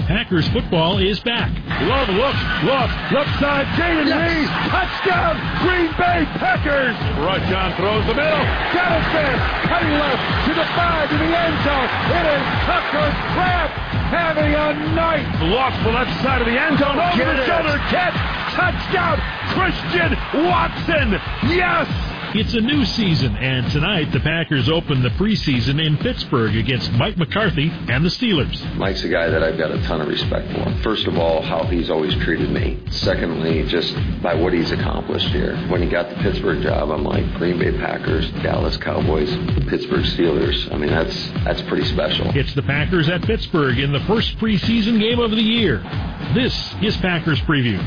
Packers football is back. Love, left side, Jaden Reed, touchdown, Green Bay Packers. John throws the middle, got it there, cutting left to the 5 to the end zone. It is Tucker Kraft having a night. Lost the left side of the end zone, over the shoulder catch, touchdown, Christian Watson. Yes. It's a new season, and tonight the Packers open the preseason in Pittsburgh against Mike McCarthy and the Steelers. Mike's a guy that I've got a ton of respect for. First of all, how he's always treated me. Secondly, just by what he's accomplished here. When he got the Pittsburgh job, I'm like, Green Bay Packers, Dallas Cowboys, Pittsburgh Steelers. I mean, that's pretty special. It's the Packers at Pittsburgh in the first preseason game of the year. This is Packers Preview.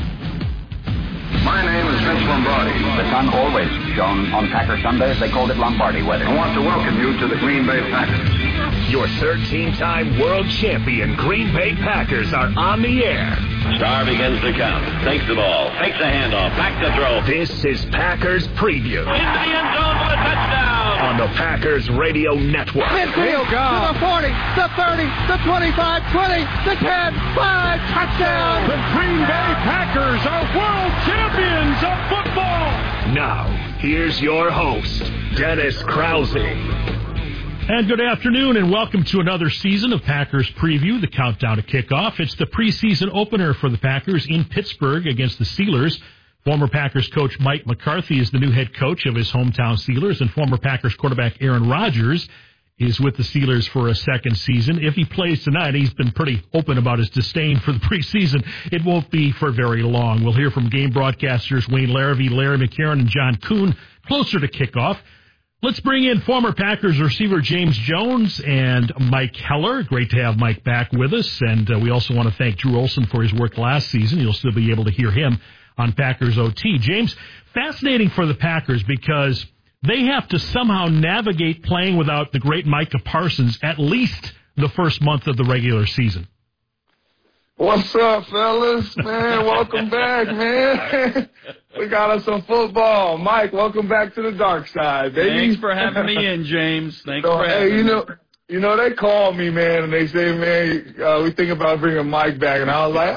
My name is Vince Lombardi. The sun always shone on Packer Sundays. They called it Lombardi weather. I want to welcome you to the Green Bay Packers. Your 13-time world champion Green Bay Packers are on the air. Star begins to count. Takes the ball. Takes the handoff. Back to throw. This is Packers Preview. Into the end zone for a touchdown. On the Packers Radio Network. Midfield to the 40, the 30, the 25, 20, the 10, 5, touchdown. The Green Bay Packers are world champions of football. Now, here's your host, Dennis Krause. And good afternoon, and welcome to another season of Packers Preview, the countdown to kickoff. It's the preseason opener for the Packers in Pittsburgh against the Steelers. Former Packers coach Mike McCarthy is the new head coach of his hometown Steelers, and former Packers quarterback Aaron Rodgers is with the Steelers for a second season. If he plays tonight, he's been pretty open about his disdain for the preseason. It won't be for very long. We'll hear from game broadcasters Wayne Larrivee, Larry McCarron, and John Kuhn closer to kickoff. Let's bring in former Packers receiver James Jones and Mike Heller. Great to have Mike back with us. And we also want to thank Drew Olson for his work last season. You'll still be able to hear him on Packers OT. James, fascinating for the Packers because they have to somehow navigate playing without the great Micah Parsons at least the first month of the regular season. What's up, fellas? Man, welcome back, man. We got us some football. Mike, welcome back to the dark side, baby. Thanks for having me in, James. Thanks for having me. You know, they call me, man, and they say, man, we think about bringing Mike back. And I was like,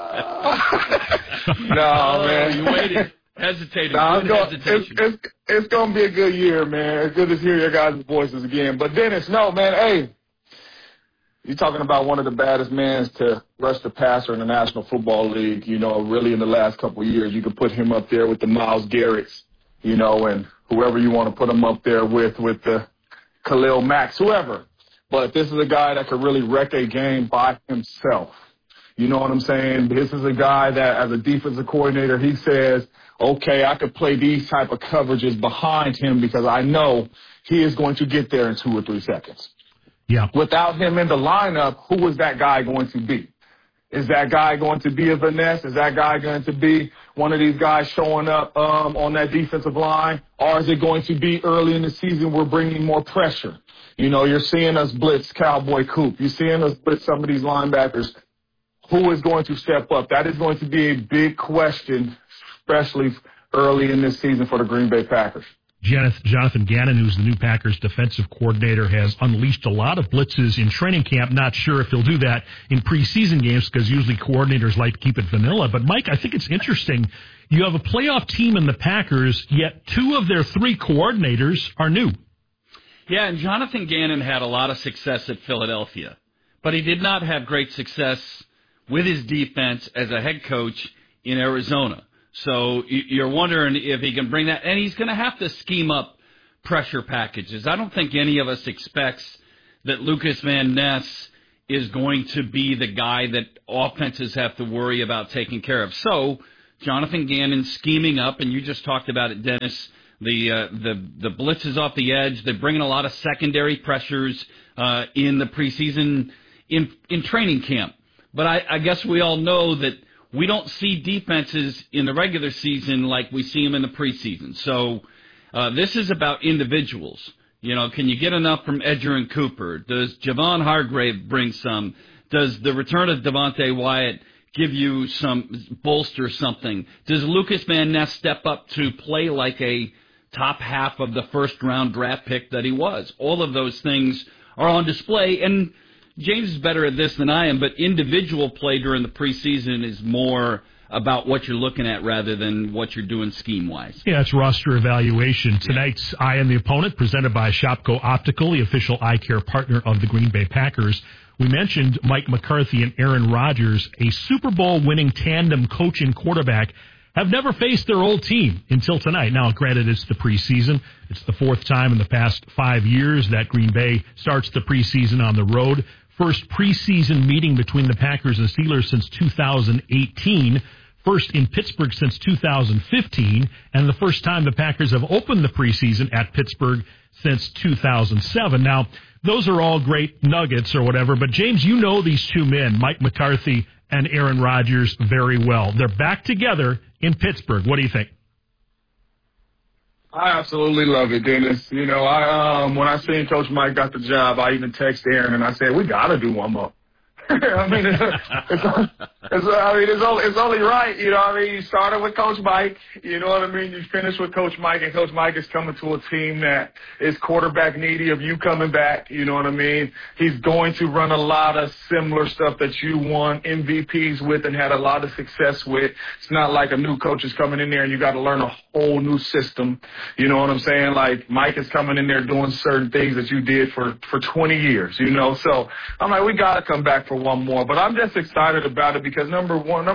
no, man. You waited. Hesitated. It's going to be a good year, man. It's good to hear your guys' voices again. But, Dennis, no, man, hey, you're talking about one of the baddest men to rush the passer in the National Football League, you know, really in the last couple of years. You could put him up there with the Myles Garretts, you know, and whoever you want to put him up there with the Khalil Mack, whoever. But this is a guy that could really wreck a game by himself. You know what I'm saying? This is a guy that, as a defensive coordinator, he says, okay, I could play these type of coverages behind him because I know he is going to get there in 2 or 3 seconds. Yeah. Without him in the lineup, who is that guy going to be? Is that guy going to be a Vaness? Is that guy going to be one of these guys showing up on that defensive line? Or is it going to be early in the season we're bringing more pressure? You know, you're seeing us blitz Cowboy Coop. You're seeing us blitz some of these linebackers. Who is going to step up? That is going to be a big question, especially early in this season for the Green Bay Packers. Jonathan Gannon, who's the new Packers defensive coordinator, has unleashed a lot of blitzes in training camp. Not sure if he'll do that in preseason games because usually coordinators like to keep it vanilla. But, Mike, I think it's interesting. You have a playoff team in the Packers, yet 2 of their 3 coordinators are new. Yeah, and Jonathan Gannon had a lot of success at Philadelphia, but he did not have great success with his defense as a head coach in Arizona. So you're wondering if he can bring that, and he's going to have to scheme up pressure packages. I don't think any of us expects that Lucas Van Ness is going to be the guy that offenses have to worry about taking care of. So Jonathan Gannon scheming up, and you just talked about it, Dennis, the blitzes off the edge. They're bringing a lot of secondary pressures in the preseason in training camp. But I guess we all know that we don't see defenses in the regular season like we see them in the preseason. So this is about individuals. You know, can you get enough from Edgerrin Cooper? Does Javon Hargrave bring some? Does the return of Devontae Wyatt give you some bolster something? Does Lucas Van Ness step up to play like a top half of the first-round draft pick that he was? All of those things are on display, and James is better at this than I am, but individual play during the preseason is more about what you're looking at rather than what you're doing scheme-wise. Yeah, it's roster evaluation. Tonight's Eye on the Opponent, presented by Shopko Optical, the official eye care partner of the Green Bay Packers. We mentioned Mike McCarthy and Aaron Rodgers, a Super Bowl winning tandem coach and quarterback, have never faced their old team until tonight. Now, granted, it's the preseason. It's the fourth time in the past 5 years that Green Bay starts the preseason on the road. First preseason meeting between the Packers and Steelers since 2018. First in Pittsburgh since 2015. And the first time the Packers have opened the preseason at Pittsburgh since 2007. Now, those are all great nuggets or whatever. But, James, you know these two men, Mike McCarthy and Aaron Rodgers, very well. They're back together in Pittsburgh. What do you think? I absolutely love it, Dennis. You know, when I seen Coach Mike got the job, I even texted Aaron and I said, we got to do one more. I mean, it's only right. You know what I mean? You started with Coach Mike. You know what I mean? You finished with Coach Mike, and Coach Mike is coming to a team that is quarterback needy of you coming back. You know what I mean? He's going to run a lot of similar stuff that you won MVPs with and had a lot of success with. It's not like a new coach is coming in there and you got to learn a whole new system. You know what I'm saying? Like, Mike is coming in there doing certain things that you did for 20 years, you know? So I'm like, we got to come back for one more. But I'm just excited about it because number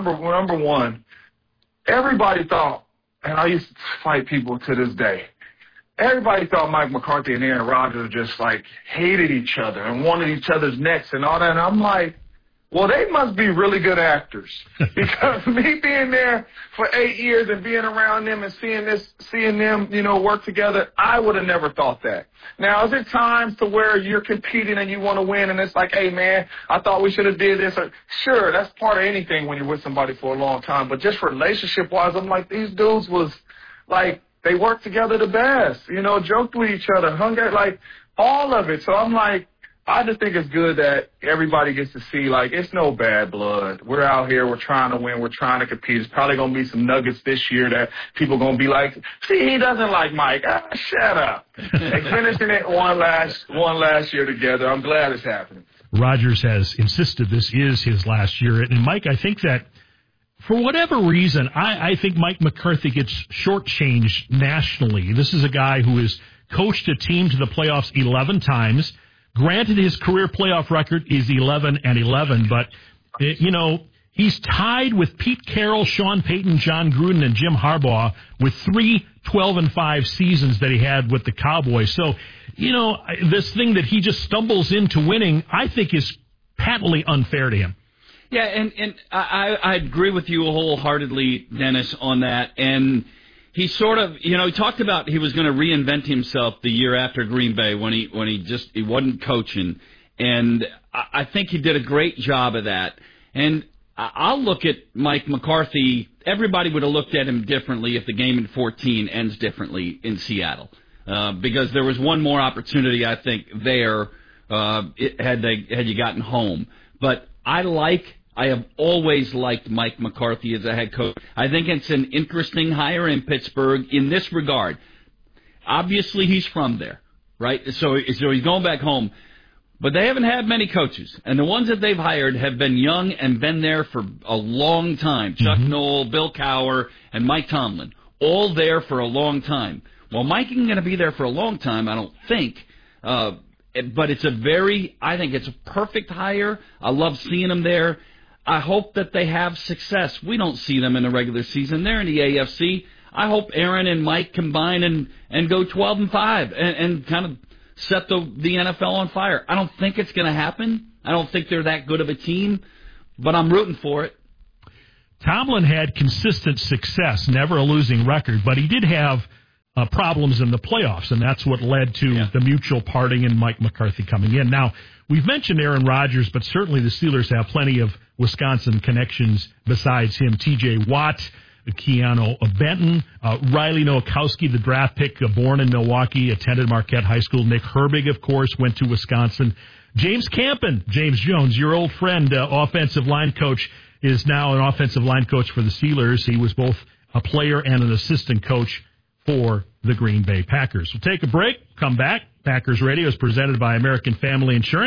one, everybody thought, and I used to fight people to this day, everybody thought Mike McCarthy and Aaron Rodgers just like hated each other and wanted each other's necks and all that. And I'm like, well, they must be really good actors because me being there for 8 years and being around them and seeing them, you know, work together, I would have never thought that. Now, is it times to where you're competing and you want to win and it's like, hey, man, I thought we should have did this? Sure, that's part of anything when you're with somebody for a long time. But just relationship-wise, I'm like, these dudes was like, they worked together the best, you know, joked with each other, hung out, like all of it. So I'm like, I just think it's good that everybody gets to see, like, it's no bad blood. We're out here. We're trying to win. We're trying to compete. There's probably going to be some nuggets this year that people going to be like, see, he doesn't like Mike. Shut up. They finishing it one last year together. I'm glad it's happening. Rodgers has insisted this is his last year. And, Mike, I think that for whatever reason, I think Mike McCarthy gets shortchanged nationally. This is a guy who has coached a team to the playoffs 11 times. Granted, his career playoff record is 11-11, but, you know, he's tied with Pete Carroll, Sean Payton, John Gruden, and Jim Harbaugh with 3 12-5 seasons that he had with the Cowboys. So, you know, this thing that he just stumbles into winning, I think is patently unfair to him. Yeah, and I agree with you wholeheartedly, Dennis, on that. And he sort of, you know, he talked about he was going to reinvent himself the year after Green Bay when he wasn't coaching, and I think he did a great job of that. And I'll look at Mike McCarthy. Everybody would have looked at him differently if the game in 14 ends differently in Seattle, because there was one more opportunity, I think, there had you gotten home. But I have always liked Mike McCarthy as a head coach. I think it's an interesting hire in Pittsburgh in this regard. Obviously, he's from there, right? So he's going back home. But they haven't had many coaches. And the ones that they've hired have been young and been there for a long time. Chuck Noll, Bill Cowher, and Mike Tomlin. All there for a long time. Well, Mike isn't going to be there for a long time, I don't think. But I think it's a perfect hire. I love seeing him there. I hope that they have success. We don't see them in the regular season. They're in the AFC. I hope Aaron and Mike combine and go 12-5 and kind of set the NFL on fire. I don't think it's going to happen. I don't think they're that good of a team, but I'm rooting for it. Tomlin had consistent success, never a losing record, but he did have problems in the playoffs, and that's what led to the mutual parting and Mike McCarthy coming in. Now, we've mentioned Aaron Rodgers, but certainly the Steelers have plenty of Wisconsin connections besides him. T.J. Watt, Keanu Benton, Riley Nowakowski, the draft pick, born in Milwaukee, attended Marquette High School. Nick Herbig, of course, went to Wisconsin. James Campen, James Jones, your old friend, offensive line coach, is now an offensive line coach for the Steelers. He was both a player and an assistant coach for the Green Bay Packers. We'll take a break, come back. Packers Radio is presented by American Family Insurance.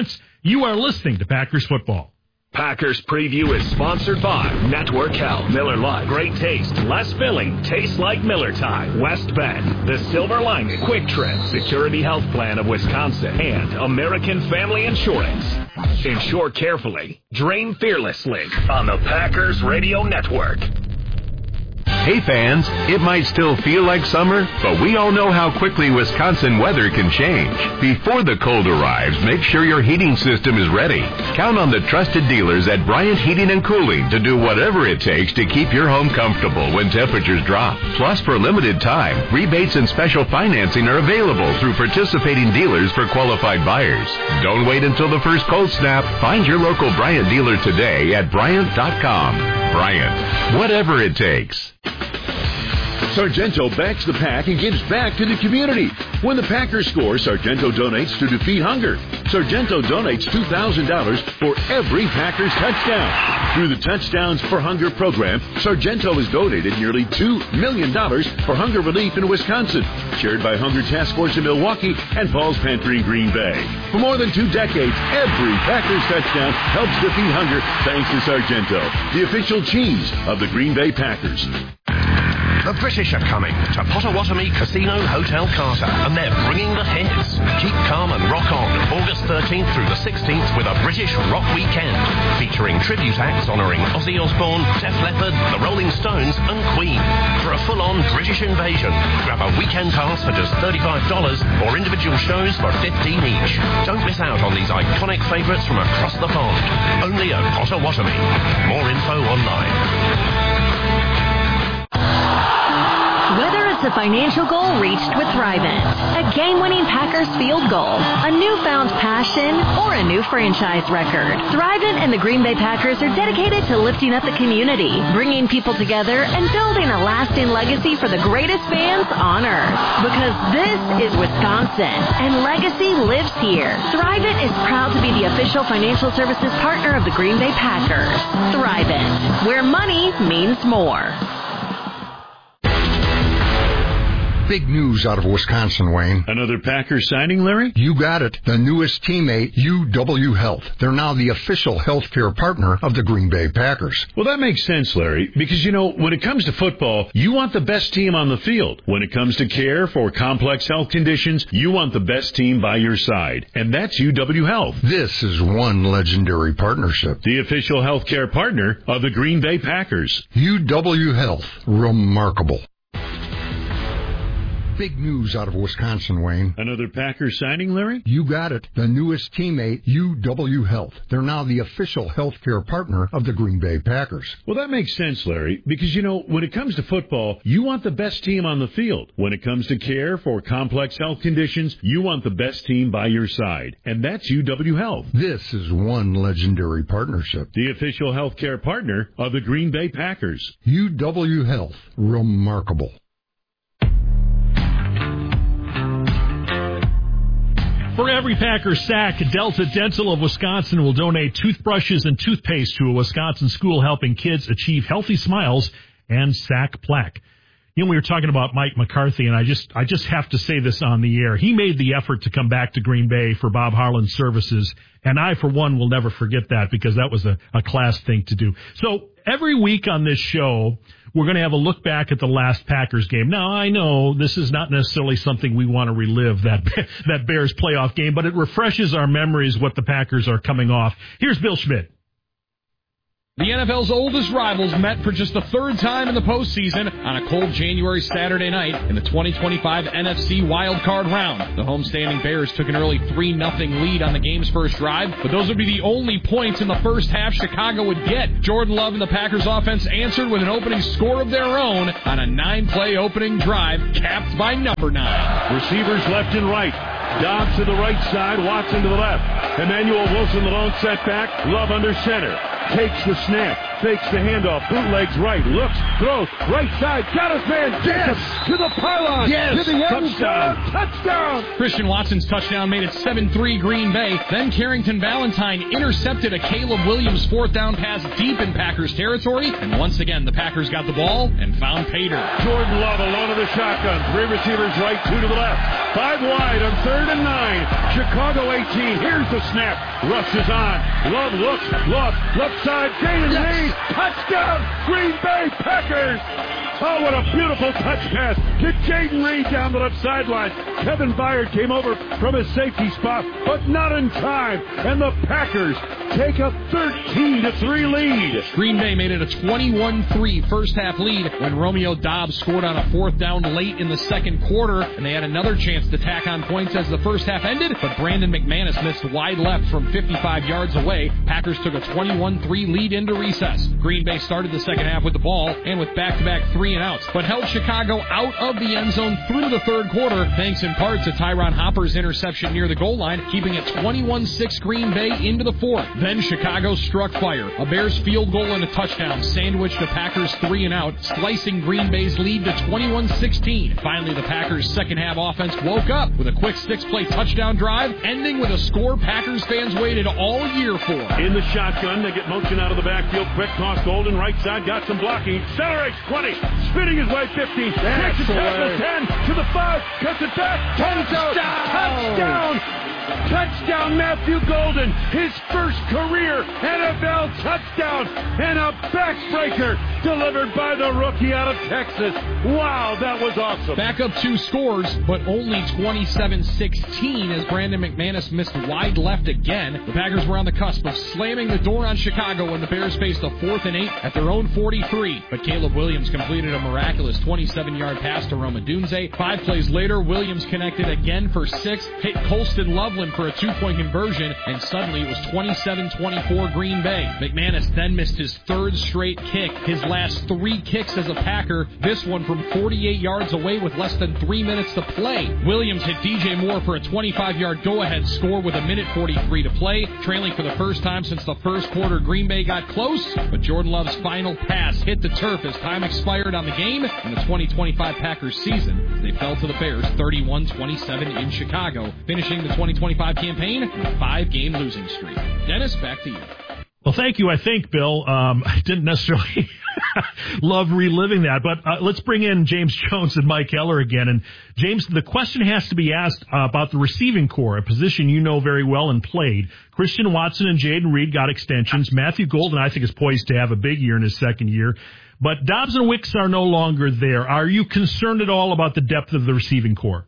You are listening to Packers Football. Packers Preview is sponsored by Network Health, Miller Lite, great taste, less filling, tastes like Miller time, West Bend, the Silver Lining, Quick Trip, Security Health Plan of Wisconsin, and American Family Insurance. Insure carefully, drain fearlessly on the Packers Radio Network. Hey fans, it might still feel like summer, but we all know how quickly Wisconsin weather can change. Before the cold arrives, make sure your heating system is ready. Count on the trusted dealers at Bryant Heating and Cooling to do whatever it takes to keep your home comfortable when temperatures drop. Plus, for limited time, rebates and special financing are available through participating dealers for qualified buyers. Don't wait until the first cold snap. Find your local Bryant dealer today at Bryant.com. Bryant, whatever it takes. Sargento backs the Pack and gives back to the community. When the Packers score, Sargento donates to defeat hunger. Sargento donates $2,000 for every Packers touchdown. Through the Touchdowns for Hunger program, Sargento has donated nearly $2 million for hunger relief in Wisconsin, shared by Hunger Task Force in Milwaukee and Paul's Pantry in Green Bay. For more than 2 decades, every Packers touchdown helps defeat hunger thanks to Sargento, the official cheese of the Green Bay Packers. The British are coming to Potawatomi Casino Hotel Carter, and they're bringing the hits. Keep calm and rock on August 13th through the 16th with a British rock weekend, featuring tribute acts honouring Ozzy Osbourne, Def Leppard, the Rolling Stones, and Queen. For a full-on British invasion, grab a weekend pass for just $35 or individual shows for $15 each. Don't miss out on these iconic favourites from across the pond. Only at Potawatomi. More info online. Whether it's a financial goal reached with Thrivent, a game-winning Packers field goal, a newfound passion, or a new franchise record, Thrivent and the Green Bay Packers are dedicated to lifting up the community, bringing people together, and building a lasting legacy for the greatest fans on earth. Because this is Wisconsin, and legacy lives here. Thrivent is proud to be the official financial services partner of the Green Bay Packers. Thrivent, where money means more. Big news out of Wisconsin, Wayne. Another Packers signing, Larry? You got it. The newest teammate, UW Health. They're now the official healthcare partner of the Green Bay Packers. Well, that makes sense, Larry, because, when it comes to football, you want the best team on the field. When it comes to care for complex health conditions, you want the best team by your side. And that's UW Health. This is one legendary partnership. The official healthcare partner of the Green Bay Packers. UW Health. Remarkable. Big news out of Wisconsin, Wayne. Another Packers signing, Larry? You got it. The newest teammate, UW Health. They're now the official healthcare partner of the Green Bay Packers. Well, that makes sense, Larry, because, when it comes to football, you want the best team on the field. When it comes to care for complex health conditions, you want the best team by your side. And that's UW Health. This is one legendary partnership. The official healthcare partner of the Green Bay Packers. UW Health. Remarkable. For every Packers sack, Delta Dental of Wisconsin will donate toothbrushes and toothpaste to a Wisconsin school helping kids achieve healthy smiles and sack plaque. We were talking about Mike McCarthy, and I just have to say this on the air. He made the effort to come back to Green Bay for Bob Harlan's services, and I, for one, will never forget that because that was a class thing to do. So every week on this show, we're going to have a look back at the last Packers game. Now, I know this is not necessarily something we want to relive, that Bears playoff game, but it refreshes our memories what the Packers are coming off. Here's Bill Schmidt. The NFL's oldest rivals met for just the third time in the postseason on a cold January Saturday night in the 2025 NFC wildcard round. The homestanding Bears took an early 3-0 lead on the game's first drive, but those would be the only points in the first half Chicago would get. Jordan Love and the Packers offense answered with an opening score of their own on a 9-play opening drive capped by number 9. Receivers left and right. Dobbs to the right side, Watson to the left. Emmanuel Wilson, the lone setback. Love under center. Takes the snap. fakes the handoff, bootlegs right, looks, throws, right side, got his man, Jacobs to the pylon, to the end zone, touchdown! Christian Watson's touchdown made it 7-3 Green Bay. Then Carrington Valentine intercepted a Caleb Williams fourth down pass deep in Packers territory, and once again the Packers got the ball and found Pater. Jordan Love alone in the shotgun, 3 receivers right, 2 to the left, 5 wide on 3rd and 9, Chicago 18, here's the snap, Russ is on, Love looks, left side, Jaden Reed, touchdown, Green Bay Packers! Oh, what a beautiful touch pass to Jaden Reed down the left sideline. Kevin Byard came over from his safety spot, but not in time. And the Packers take a 13-3 lead. Green Bay made it a 21-3 first-half lead when Romeo Doubs scored on a fourth down late in the second quarter, and they had another chance to tack on points as the first half ended, but Brandon McManus missed wide left from 55 yards away. Packers took a 21-3 lead into recess. Green Bay started the second half with the ball and with back-to-back 3-and-outs, but held Chicago out of the end zone through the third quarter, thanks in part to Tyron Hopper's interception near the goal line, keeping it 21-6 Green Bay into the fourth. Then Chicago struck fire. A Bears field goal and a touchdown sandwiched the Packers 3-and-out, slicing Green Bay's lead to 21-16. Finally, the Packers' second-half offense woke up with a quick 6-play touchdown drive, ending with a score Packers fans waited all year for. In the shotgun, they get motion out of the backfield. Quick toss, Golden, right side, got some blocking. Accelerates, 20, spinning his way, 15. Takes the tackle, 10, to the 5, cuts it back, touchdown! Touchdown, Matthew Golden, his first career NFL touchdown, and a backbreaker delivered by the rookie out of Texas. Wow, that was awesome. Back up 2 scores, but only 27-16 as Brandon McManus missed wide left again. The Packers were on the cusp of slamming the door on Chicago when the Bears faced a 4th and 8 at their own 43. But Caleb Williams completed a miraculous 27-yard pass to Roma Dunze. 5 plays later, Williams connected again for 6, hit Colston Loveland for a 2-point conversion, and suddenly it was 27-24 Green Bay. McManus then missed his 3rd straight kick, his last 3 kicks as a Packer, this one from 48 yards away with less than 3 minutes to play. Williams hit DJ Moore for a 25-yard go-ahead score with 1:43 to play, trailing for the first time since the first quarter. Green Bay got close, but Jordan Love's final pass hit the turf as time expired on the game in the 2025 Packers season. They fell to the Bears 31-27 in Chicago, finishing the 2025 campaign on a 5-game losing streak. Dennis, back to you. Well, thank you. I think, Bill, I didn't necessarily love reliving that, but let's bring in James Jones and Mike Eller again. And James, the question has to be asked about the receiving core, a position you know very well and played. Christian Watson and Jaden Reed got extensions. Matthew Golden, I think, is poised to have a big year in his second year. But Doubs and Wicks are no longer there. Are you concerned at all about the depth of the receiving core?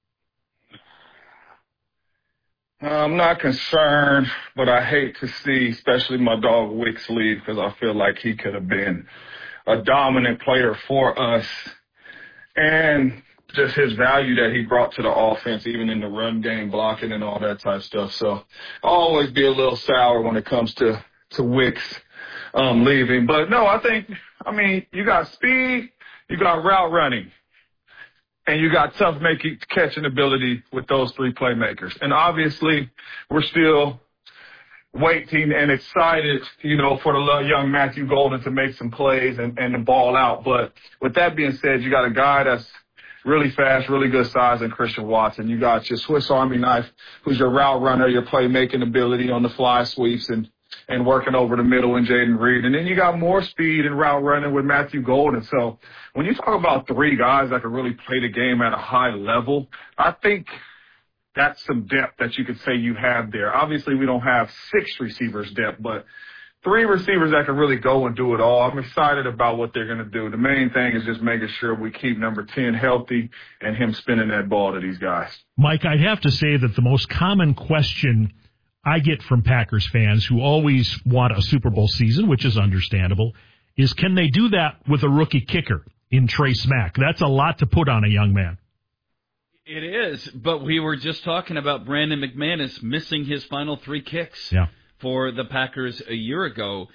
I'm not concerned, but I hate to see, especially my dog Wicks, leave because I feel like he could have been a dominant player for us. And just his value that he brought to the offense, even in the run game, blocking and all that type of stuff. So I'll always be a little sour when it comes to Wicks leaving. But no, I mean, you got speed, you got route running, and you got tough catching ability with those 3 playmakers. And obviously, we're still waiting and excited, for the little young Matthew Golden to make some plays and to ball out. But with that being said, you got a guy that's really fast, really good size in Christian Watson. You got your Swiss Army knife, who's your route runner, your playmaking ability on the fly sweeps and working over the middle in Jaden Reed. And then you got more speed and route running with Matthew Golden. So when you talk about 3 guys that can really play the game at a high level, I think that's some depth that you could say you have there. Obviously, we don't have 6 receivers depth, but 3 receivers that can really go and do it all. I'm excited about what they're going to do. The main thing is just making sure we keep number 10 healthy and him spinning that ball to these guys. Mike, I'd have to say that the most common question I get from Packers fans who always want a Super Bowl season, which is understandable, is can they do that with a rookie kicker in Trey Smack? That's a lot to put on a young man. It is, but we were just talking about Brandon McManus missing his final 3 kicks for the Packers a year ago.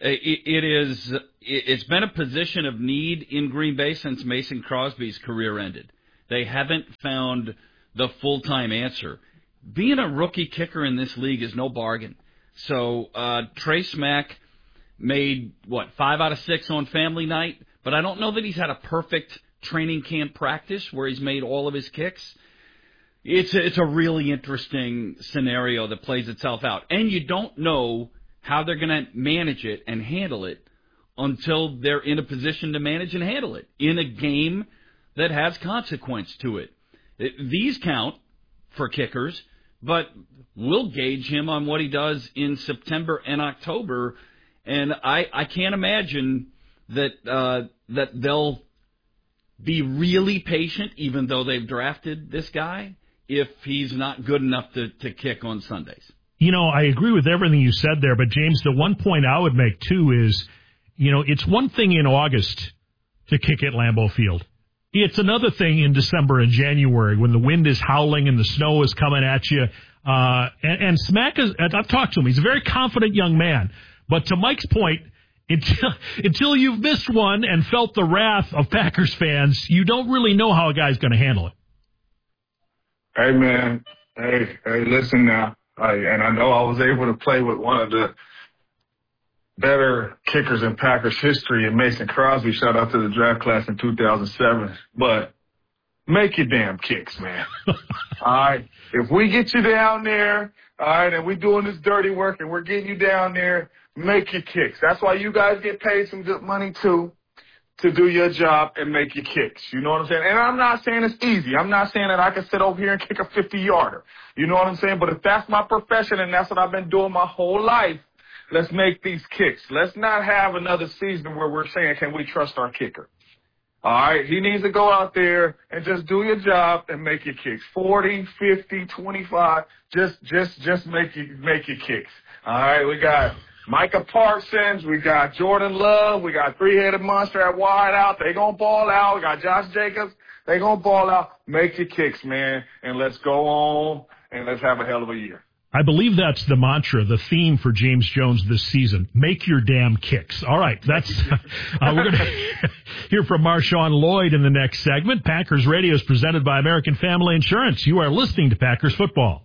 It's been a position of need in Green Bay since Mason Crosby's career ended. They haven't found the full-time answer. Being a rookie kicker in this league is no bargain. So Trey Smack made, 5 out of 6 on family night? But I don't know that he's had a perfect training camp practice where he's made all of his kicks. It's a really interesting scenario that plays itself out. And you don't know how they're going to manage it and handle it until they're in a position to manage and handle it in a game that has consequence to it. These count for kickers, but we'll gauge him on what he does in September and October. And I can't imagine that they'll be really patient, even though they've drafted this guy, if he's not good enough to kick on Sundays. I agree with everything you said there, but James, the one point I would make too is, it's one thing in August to kick at Lambeau Field. It's another thing in December and January when the wind is howling and the snow is coming at you. And Smack I've talked to him. He's a very confident young man. But to Mike's point, until you've missed one and felt the wrath of Packers fans, you don't really know how a guy's going to handle it. Hey, man. Hey, listen now. And I know I was able to play with one of the better kickers in Packers history in Mason Crosby. Shout out to the draft class in 2007. But make your damn kicks, man. All right? If we get you down there, all right, and we're doing this dirty work and we're getting you down there, make your kicks. That's why you guys get paid some good money, too, to do your job and make your kicks. You know what I'm saying? And I'm not saying it's easy. I'm not saying that I can sit over here and kick a 50-yarder. You know what I'm saying? But if that's my profession and that's what I've been doing my whole life, let's make these kicks. Let's not have another season where we're saying, can we trust our kicker? All right? He needs to go out there and just do your job and make your kicks. 40, 50, 25, just make your kicks. All right? We got Micah Parsons, we got Jordan Love, we got three-headed monster at wide out. They gonna ball out. We got Josh Jacobs. They gonna ball out. Make your kicks, man, and let's go on and let's have a hell of a year. I believe that's the mantra, the theme for James Jones this season. Make your damn kicks. All right, that's we're going to hear from Marshawn Lloyd in the next segment. Packers Radio is presented by American Family Insurance. You are listening to Packers Football.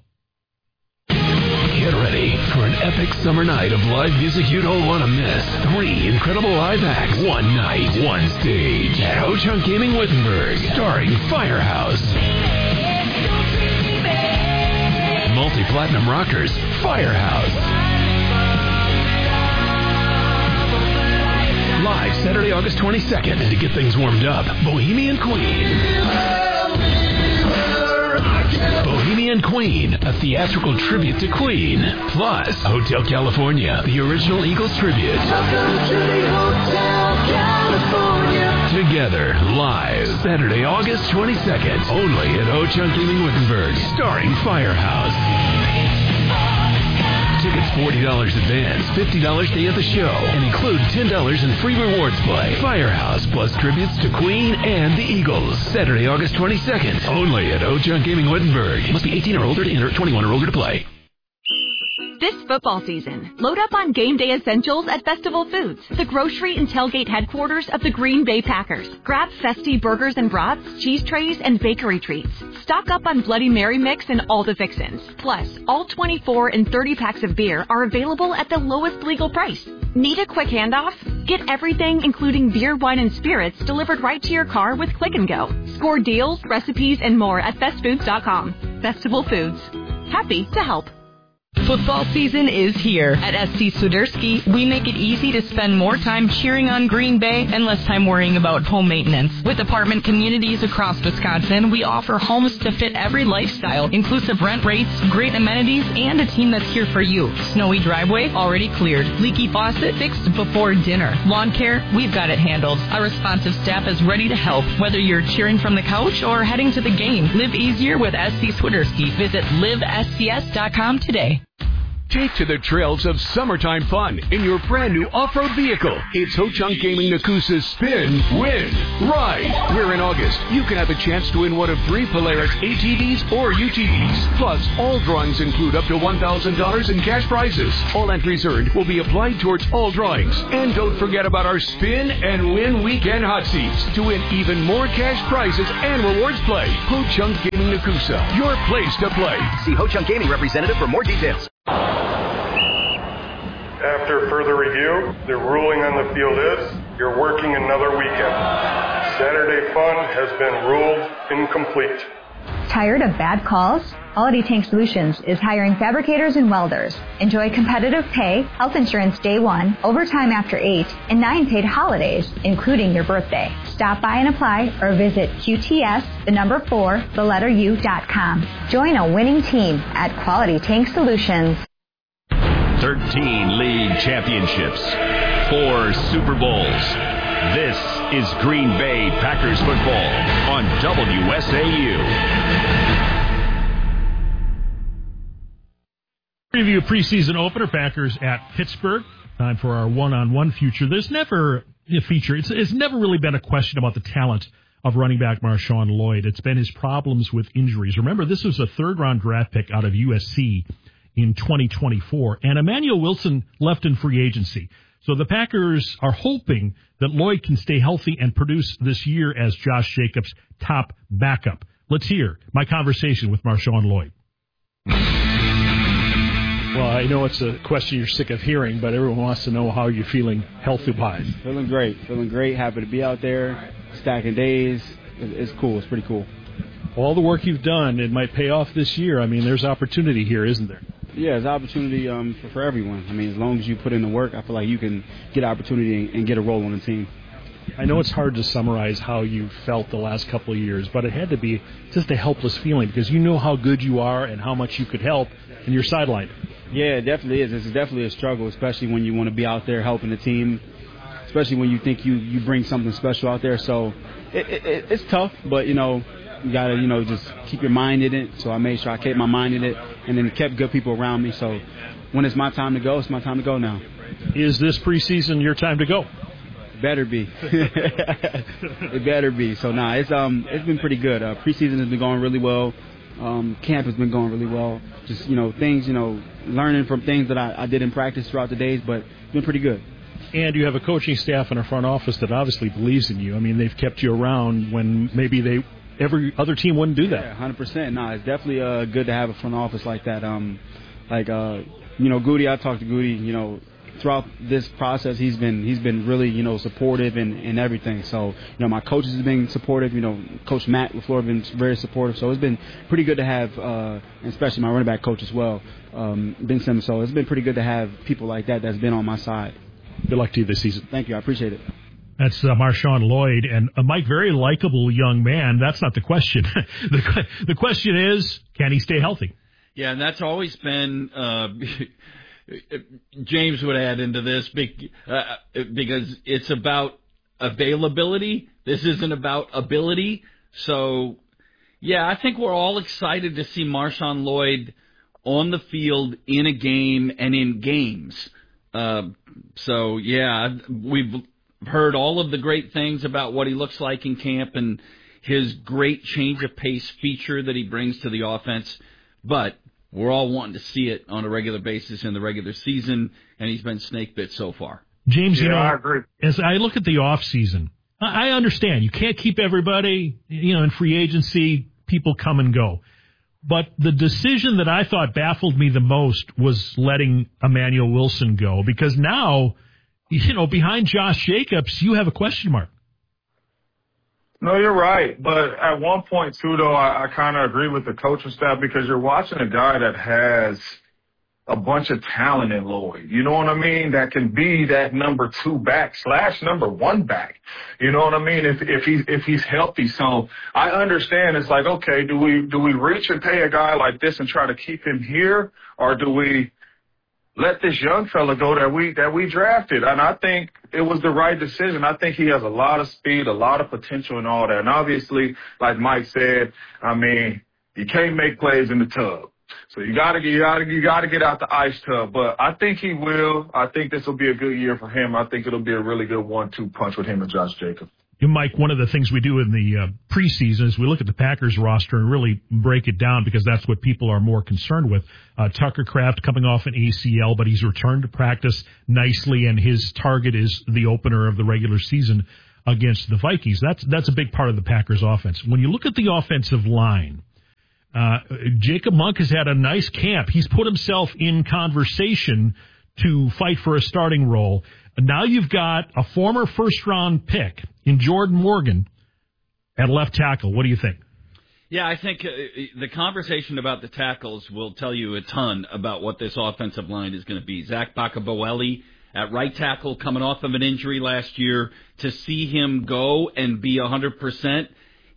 Get ready for an epic summer night of live music you don't want to miss. 3 incredible live acts, one night, one stage at Ho-Chunk Gaming Wittenberg, starring Firehouse. Multi-platinum rockers, Firehouse. Live Saturday, August 22nd. And to get things warmed up, Bohemian Queen. Bohemian Queen, a theatrical tribute to Queen. Plus, Hotel California, the original Eagles tribute. Welcome to the Hotel California. Together, live, Saturday, August 22nd, only at Ho-Chunk Gaming Wittenberg, starring Firehouse. Tickets $40 advance, $50 day of the show, and include $10 in free rewards play. Firehouse plus tributes to Queen and the Eagles. Saturday, August 22nd, only at Ho-Chunk Gaming Wittenberg. Must be 18 or older to enter, 21 or older to play. This football season, load up on game day essentials at Festival Foods, the grocery and tailgate headquarters of the Green Bay Packers. Grab festy burgers and brats, cheese trays, and bakery treats. Stock up on Bloody Mary mix and all the fixins. Plus, all 24 and 30 packs of beer are available at the lowest legal price. Need a quick handoff? Get everything, including beer, wine, and spirits, delivered right to your car with Click and Go. Score deals, recipes, and more at bestfoods.com. Festival Foods. Happy to help. Football season is here. At SC Swiderski, we make it easy to spend more time cheering on Green Bay and less time worrying about home maintenance. With apartment communities across Wisconsin, we offer homes to fit every lifestyle, inclusive rent rates, great amenities, and a team that's here for you. Snowy driveway already cleared. Leaky faucet fixed before dinner. Lawn care, we've got it handled. Our responsive staff is ready to help. Whether you're cheering from the couch or heading to the game, live easier with SC Swiderski. Visit livescs.com today. Take to the trails of summertime fun in your brand new off-road vehicle. It's Ho-Chunk Gaming Nakusa's Spin, Win, Ride. Where in August, you can have a chance to win one of 3 Polaris ATVs or UTVs. Plus, all drawings include up to $1,000 in cash prizes. All entries earned will be applied towards all drawings. And don't forget about our Spin and Win Weekend Hot Seats to win even more cash prizes and rewards play. Ho-Chunk Gaming Nakusa, your place to play. See Ho-Chunk Gaming representative for more details. After further review, the ruling on the field is you're working another weekend. Saturday fun has been ruled incomplete. Tired of bad calls? Quality Tank Solutions is hiring fabricators and welders. Enjoy competitive pay, health insurance day 1, overtime after 8, and 9 paid holidays, including your birthday. Stop by and apply or visit QTS4U.com. Join a winning team at Quality Tank Solutions. 13 league championships, 4 Super Bowls. This is Green Bay Packers football on WSAU. Preview preseason opener, Packers at Pittsburgh. Time for our one-on-one future. There's never a feature. It's never really been a question about the talent of running back Marshawn Lloyd. It's been his problems with injuries. Remember, this was a third-round draft pick out of USC in 2024, and Emmanuel Wilson left in free agency. So the Packers are hoping that Lloyd can stay healthy and produce this year as Josh Jacobs' top backup. Let's hear my conversation with Marshawn Lloyd. Well, I know it's a question you're sick of hearing, but everyone wants to know how you're feeling healthy-wise. Feeling great. Happy to be out there, stacking days. It's cool. It's pretty cool. All the work you've done, it might pay off this year. I mean, there's opportunity here, isn't there? Yeah, there's opportunity for everyone. I mean, as long as you put in the work, I feel like you can get opportunity and get a role on the team. I know it's hard to summarize how you felt the last couple of years, but it had to be just a helpless feeling because you know how good you are and how much you could help, and you're sidelined. Yeah, it definitely is. It's definitely a struggle, especially when you want to be out there helping the team, especially when you think you bring something special out there. So it's tough, but, you know, you got to, just keep your mind in it. So I made sure I kept my mind in it and then kept good people around me. So when it's my time to go, it's my time to go now. Is this preseason your time to go? Better be. It better be. So, it's been pretty good. Preseason has been going really well. Camp has been going really well. Just, things, learning from things that I did in practice throughout the days, but it's been pretty good. And you have a coaching staff and a front office that obviously believes in you. I mean, they've kept you around when maybe every other team wouldn't do that. Yeah, 100%. No, it's definitely good to have a front office like that. Goody, I talked to Goody, throughout this process, he's been really, supportive and everything. So, my coaches have been supportive. Coach Matt LaFleur has been very supportive. So it's been pretty good to have, especially my running back coach as well, Ben Simmons. So it's been pretty good to have people like that's been on my side. Good luck to you this season. Thank you. I appreciate it. That's Marshawn Lloyd. And Mike, very likable young man. That's not the question. The question is, can he stay healthy? Yeah, and that's always been James would add into this because it's about availability. This isn't about ability. So, yeah, I think we're all excited to see Marshawn Lloyd on the field in a game and in games. So, yeah, we've heard all of the great things about what he looks like in camp and his great change of pace feature that he brings to the offense. But we're all wanting to see it on a regular basis in the regular season, and he's been snake bit so far. James, I agree. As I look at the offseason, I understand you can't keep everybody, in free agency, people come and go. But the decision that I thought baffled me the most was letting Emmanuel Wilson go, because now, behind Josh Jacobs, you have a question mark. No, you're right. But at one point, too, though, I kind of agree with the coaching staff because you're watching a guy that has a bunch of talent in Lloyd. You know what I mean? That can be that number 2 back / number 1 back. You know what I mean? If he's healthy. So I understand it's like, okay, do we reach and pay a guy like this and try to keep him here, or do we let this young fella go that we drafted? And I think it was the right decision. I think he has a lot of speed, a lot of potential and all that. And obviously, like Mike said, I mean, you can't make plays in the tub. So you gotta get out the ice tub. But I think he will. I think this will be a good year for him. I think it'll be a really good 1-2 punch with him and Josh Jacobs. Mike, one of the things we do in the preseason is we look at the Packers roster and really break it down because that's what people are more concerned with. Tucker Kraft coming off an ACL, but he's returned to practice nicely, and his target is the opener of the regular season against the Vikings. That's a big part of the Packers offense. When you look at the offensive line, Jacob Monk has had a nice camp. He's put himself in conversation to fight for a starting role. Now you've got a former first-round pick in Jordan Morgan at left tackle. What do you think? Yeah, I think the conversation about the tackles will tell you a ton about what this offensive line is going to be. Zach Bacabaweli at right tackle, coming off of an injury last year, to see him go and be 100%,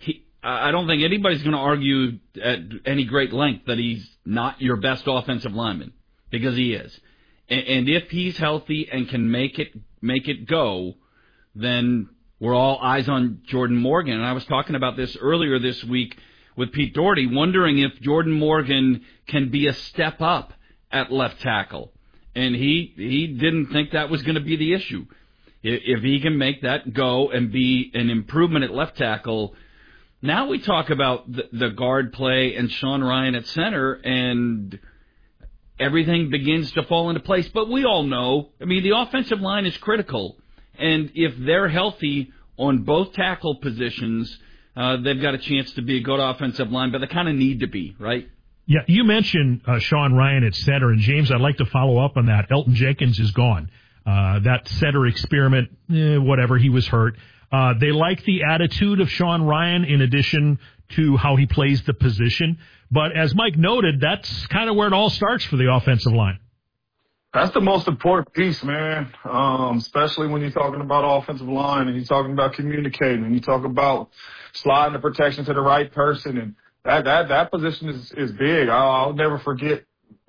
I don't think anybody's going to argue at any great length that he's not your best offensive lineman, because he is. And if he's healthy and can make it go, then we're all eyes on Jordan Morgan. And I was talking about this earlier this week with Pete Doherty, wondering if Jordan Morgan can be a step up at left tackle. And he didn't think that was going to be the issue. If he can make that go and be an improvement at left tackle, now we talk about the guard play and Sean Ryan at center, and everything begins to fall into place. But we all know, I mean, the offensive line is critical. And if they're healthy on both tackle positions, they've got a chance to be a good offensive line, but they kind of need to be, right? Yeah, you mentioned Sean Ryan at center, and James, I'd like to follow up on that. Elton Jenkins is gone. That center experiment, whatever, he was hurt. They like the attitude of Sean Ryan in addition to how he plays the position. But as Mike noted, that's kind of where it all starts for the offensive line. That's the most important piece, man, especially when you're talking about offensive line and you're talking about communicating and you talk about sliding the protection to the right person. And that position is big. I'll never forget,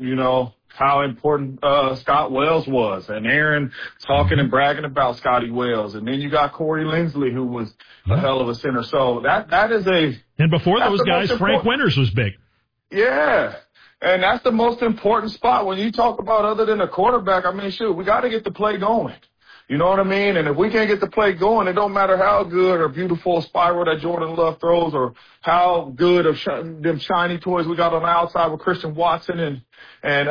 how important Scott Wells was, and Aaron talking and bragging about Scotty Wells. And then you got Corey Lindsley, who was a hell of a center. So that is and before those guys, Frank Winters was big. Yeah. And that's the most important spot when you talk about, other than a quarterback. I mean, shoot, we got to get the play going. You know what I mean? And if we can't get the play going, it don't matter how good or beautiful a spiral that Jordan Love throws, or how good of them shiny toys we got on the outside with Christian Watson and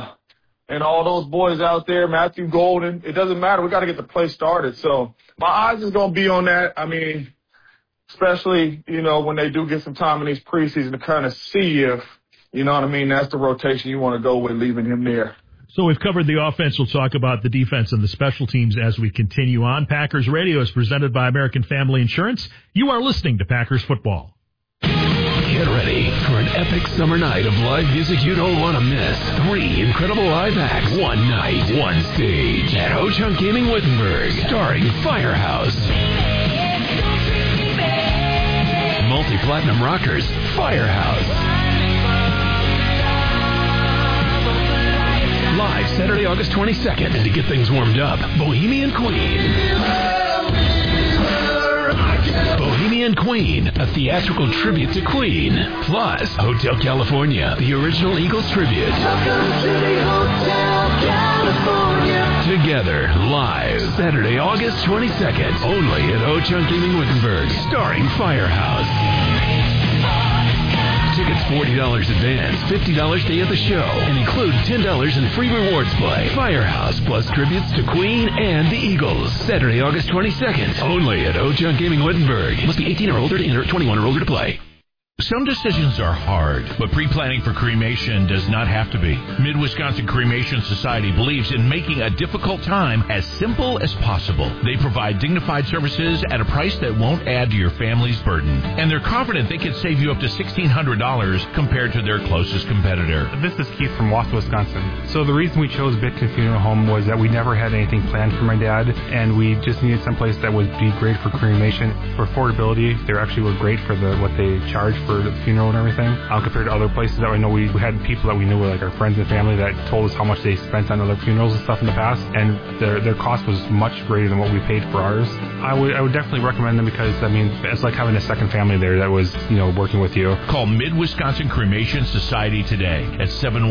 all those boys out there, Matthew Golden. It doesn't matter. We got to get the play started. So my eyes is going to be on that. I mean, especially, when they do get some time in these preseason to kind of see if, you know what I mean, that's the rotation you want to go with, leaving him there. So we've covered the offense. We'll talk about the defense and the special teams as we continue on. Packers Radio is presented by American Family Insurance. You are listening to Packers Football. Get ready for an epic summer night of live music you don't want to miss. 3 incredible live acts, one night, one stage at Ho-Chunk Gaming Wittenberg, starring Firehouse. Multi-platinum rockers, Firehouse. Live Saturday, August 22nd, and to get things warmed up, Bohemian Queen. Bohemian Queen, a theatrical tribute to Queen. Plus, Hotel California, the original Eagles tribute. Welcome to the Hotel California. Together, live, Saturday, August 22nd, only at Ho-Chunk Gaming Wittenberg, starring Firehouse. Tickets $40 advance, $50 day of the show, and include $10 in free rewards play. Firehouse plus tributes to Queen and the Eagles. Saturday, August 22nd, only at Ho-Chunk Gaming Wittenberg. Must be 18 or older to enter, 21 or older to play. Some decisions are hard, but pre-planning for cremation does not have to be. Mid-Wisconsin Cremation Society believes in making a difficult time as simple as possible. They provide dignified services at a price that won't add to your family's burden. And they're confident they can save you up to $1,600 compared to their closest competitor. This is Keith from Wausau, Wisconsin. So the reason we chose Bitkin Funeral Home was that we never had anything planned for my dad, and we just needed someplace that would be great for cremation. For affordability, they actually were great for what they charge for the funeral and everything, compared to other places that I know we had people that we knew, like our friends and family, that told us how much they spent on other funerals and stuff in the past, and their cost was much greater than what we paid for ours. I would definitely recommend them because, I mean, it's like having a second family there that was, working with you. Call Mid-Wisconsin Cremation Society today at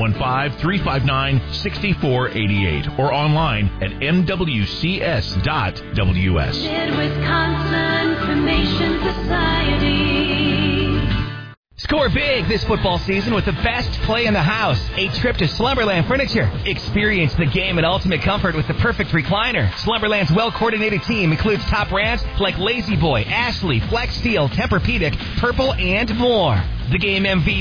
715-359-6488 or online at mwcs.ws. Mid-Wisconsin Cremation Society. Score big this football season with the best play in the house. A trip to Slumberland Furniture. Experience the game in ultimate comfort with the perfect recliner. Slumberland's well-coordinated team includes top brands like Lazy Boy, Ashley, Flex Steel, Tempur-Pedic, Purple, and more. The game MVP